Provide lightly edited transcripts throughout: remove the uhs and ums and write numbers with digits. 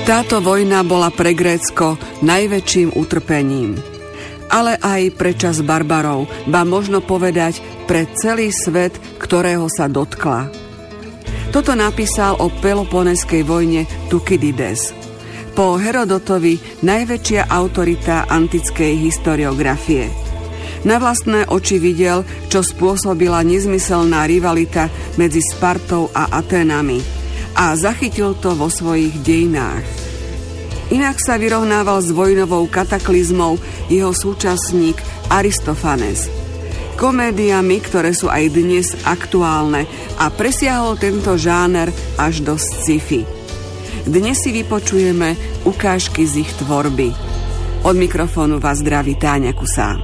Táto vojna bola pre Grécko najväčším utrpením. Ale aj pre časť barbarov, ba možno povedať pre celý svet, ktorého sa dotkla. Toto napísal o Peloponeskej vojne Tukydides. Po Herodotovi najväčšia autorita antickej historiografie. Na vlastné oči videl, čo spôsobila nezmyselná rivalita medzi Spartou a Aténami a zachytil to vo svojich dejinách. Inak sa vyrovnával s vojnovou kataklizmou jeho súčasník Aristofanes. Komédiami, ktoré sú aj dnes aktuálne a presiahol tento žáner až do sci-fi. Dnes si vypočujeme ukážky z ich tvorby. Od mikrofónu vás zdraví Táňa Kusá.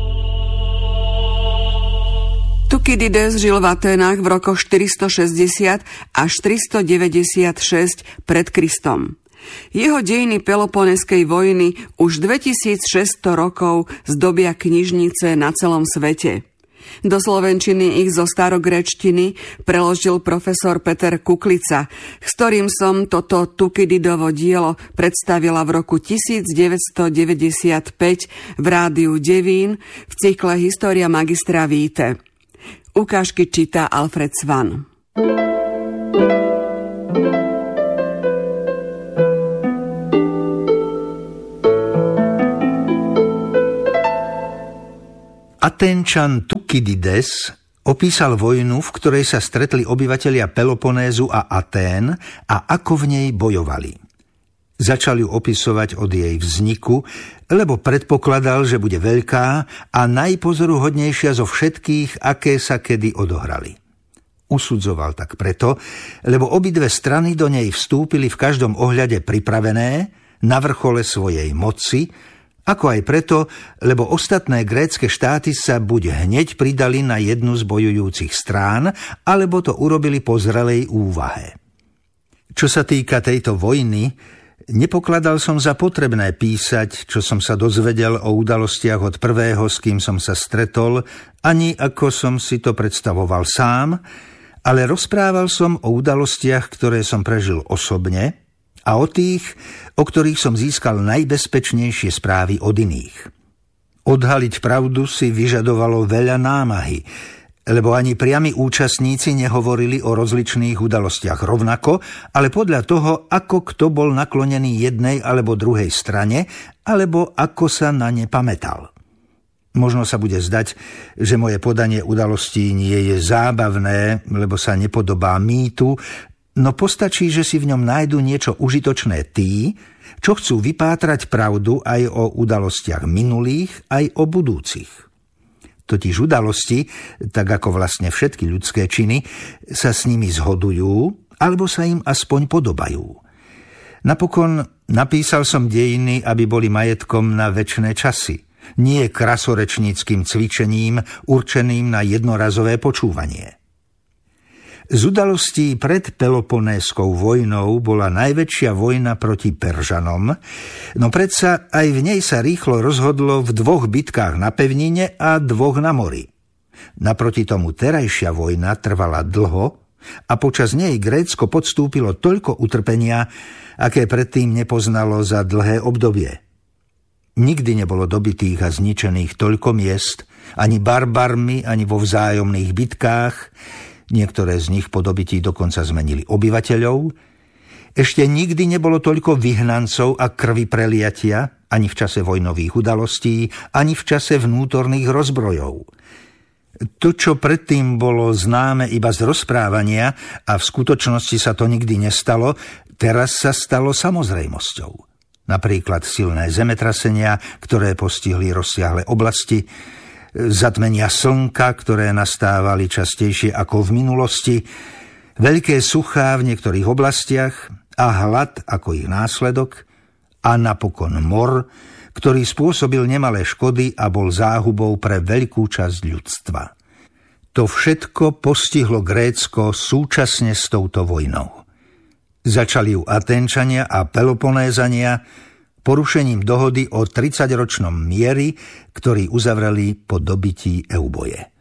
Tukydides žil v Aténach v rokoch 460 až 396 pred Kristom. Jeho dejiny Peloponeskej vojny už 2600 rokov zdobia knižnice na celom svete. Do slovenčiny ich zo starogréčtiny preložil profesor Peter Kuklica, s ktorým som toto Tukydidovo dielo predstavila v roku 1995 v rádiu Devín v cykle História magistra Vitae. Ukážky číta Alfred Svan. Aténčan Tukydides opísal vojnu, v ktorej sa stretli obyvatelia Peloponézu a Atén a ako v nej bojovali. Začal ju opisovať od jej vzniku, lebo predpokladal, že bude veľká a najpozoruhodnejšia zo všetkých, aké sa kedy odohrali. Usudzoval tak preto, lebo obidve strany do nej vstúpili v každom ohľade pripravené, na vrchole svojej moci, ako aj preto, lebo ostatné grécke štáty sa buď hneď pridali na jednu z bojujúcich strán, alebo to urobili po zrelej úvahe. Čo sa týka tejto vojny, nepokladal som za potrebné písať, čo som sa dozvedel o udalostiach od prvého, s kým som sa stretol, ani ako som si to predstavoval sám, ale rozprával som o udalostiach, ktoré som prežil osobne a o tých, o ktorých som získal najbezpečnejšie správy od iných. Odhaliť pravdu si vyžadovalo veľa námahy, lebo ani priami účastníci nehovorili o rozličných udalostiach rovnako, ale podľa toho, ako kto bol naklonený jednej alebo druhej strane, alebo ako sa na ne pamätal. Možno sa bude zdať, že moje podanie udalostí nie je zábavné, lebo sa nepodobá mýtu, no postačí, že si v ňom nájdu niečo užitočné tí, čo chcú vypátrať pravdu aj o udalostiach minulých, aj o budúcich. Totiž udalosti, tak ako vlastne všetky ľudské činy, sa s nimi zhodujú, alebo sa im aspoň podobajú. Napokon napísal som dejiny, aby boli majetkom na večné časy, nie krasorečníckym cvičením určeným na jednorazové počúvanie. Z udalostí pred Peloponéskou vojnou bola najväčšia vojna proti Peržanom, no predsa aj v nej sa rýchlo rozhodlo v 2 bitkách na pevnine a 2 na mori. Naproti tomu terajšia vojna trvala dlho a počas nej Grécko podstúpilo toľko utrpenia, aké predtým nepoznalo za dlhé obdobie. Nikdy nebolo dobitých a zničených toľko miest, ani barbarmi, ani vo vzájomných bitkách. Niektoré z nich po dobití dokonca zmenili obyvateľov. Ešte nikdy nebolo toľko vyhnancov a krvi preliatia, ani v čase vojnových udalostí, ani v čase vnútorných rozbrojov. To, čo predtým bolo známe iba z rozprávania a v skutočnosti sa to nikdy nestalo, teraz sa stalo samozrejmosťou. Napríklad silné zemetrasenia, ktoré postihli rozsiahle oblasti, zatmenia slnka, ktoré nastávali častejšie ako v minulosti, veľké suchá v niektorých oblastiach a hlad ako ich následok a napokon mor, ktorý spôsobil nemalé škody a bol záhubou pre veľkú časť ľudstva. To všetko postihlo Grécko súčasne s touto vojnou. Začali ju Aténčania a Peloponézania porušením dohody o 30-ročnom mieri, ktorý uzavreli po dobití Euboje.